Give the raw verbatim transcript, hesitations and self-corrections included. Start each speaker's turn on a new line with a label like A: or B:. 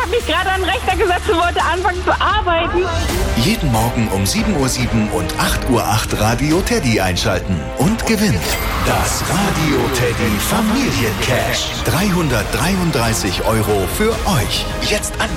A: habe mich gerade an den Rechner gesetzt und wollte anfangen zu arbeiten.
B: Jeden Morgen um sieben Uhr sieben und acht Uhr acht Radio Teddy einschalten und gewinnt das Radio Teddy Familiencash. dreihundertdreiunddreißig Euro für euch. Jetzt an